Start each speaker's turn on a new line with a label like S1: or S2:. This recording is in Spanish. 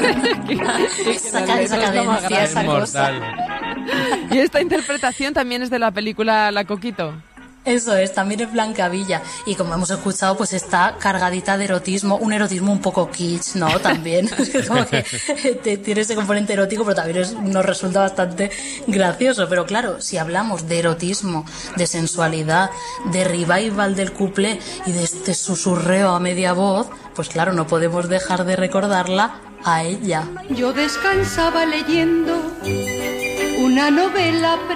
S1: esa cadencia, esa cosa.
S2: Y esta interpretación también es de la película La Coquito.
S1: Eso es, también es Blancavilla. Y como hemos escuchado, pues está cargadita de erotismo, un erotismo un poco kitsch, ¿no? También. Como que tiene ese componente erótico, pero también nos resulta bastante gracioso. Pero claro, si hablamos de erotismo, de sensualidad, de revival del cuplé y de este susurreo a media voz, pues claro, no podemos dejar de recordarla a ella.
S3: Yo descansaba leyendo una novela